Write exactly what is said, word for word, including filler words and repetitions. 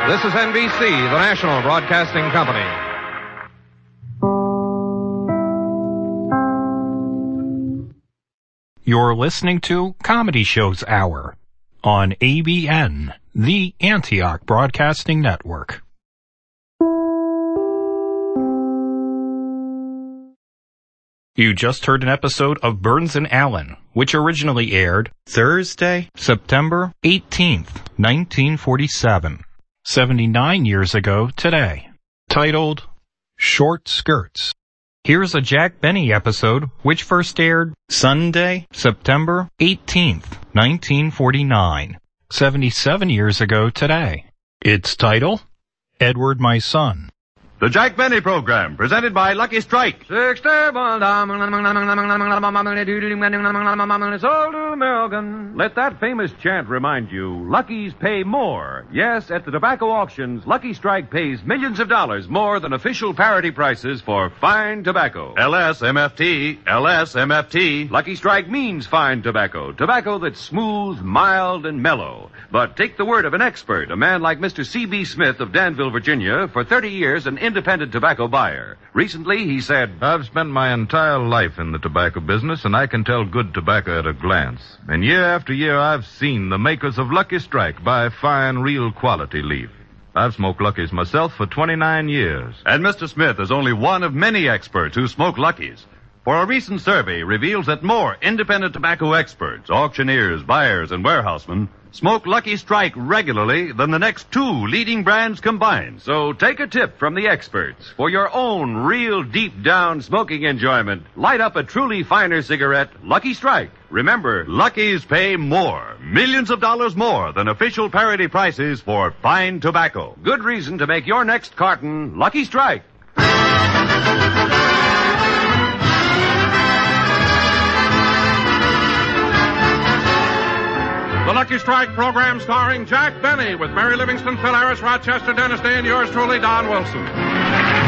This is N B C, the national broadcasting company. You're listening to Comedy Shows Hour on A B N, the Antioch Broadcasting Network. You just heard an episode of Burns and Allen, which originally aired Thursday, September eighteenth, nineteen forty-seven, seventy-nine years ago today, titled Short Skirts. Here's a Jack Benny episode, which first aired Sunday, September eighteenth, nineteen forty-nine, seventy-seven years ago today. Its title, Edward My Son. The Jack Benny Program, presented by Lucky Strike. Six Let that famous chant remind you, Lucky's pay more. Yes, at the tobacco auctions, Lucky Strike pays millions of dollars more than official parity prices for fine tobacco. L S M F T, L S M F T. Lucky Strike means fine tobacco. Tobacco that's smooth, mild, and mellow. But take the word of an expert, a man like Mister C B Smith of Danville, Virginia, for thirty years an independent tobacco buyer. Recently, he said, I've spent my entire life in the tobacco business, and I can tell good tobacco at a glance. And year after year, I've seen the makers of Lucky Strike buy fine, real quality leaf. I've smoked Luckies myself for twenty-nine years. And Mister Smith is only one of many experts who smoke Luckies. For a recent survey reveals that more independent tobacco experts, auctioneers, buyers, and warehousemen smoke Lucky Strike regularly than the next two leading brands combined. So take a tip from the experts. For your own real deep-down smoking enjoyment, light up a truly finer cigarette, Lucky Strike. Remember, Luckies pay more, millions of dollars more than official parity prices for fine tobacco. Good reason to make your next carton Lucky Strike. The Lucky Strike program starring Jack Benny with Mary Livingston, Phil Harris, Rochester, Dennis Day, and yours truly, Don Wilson.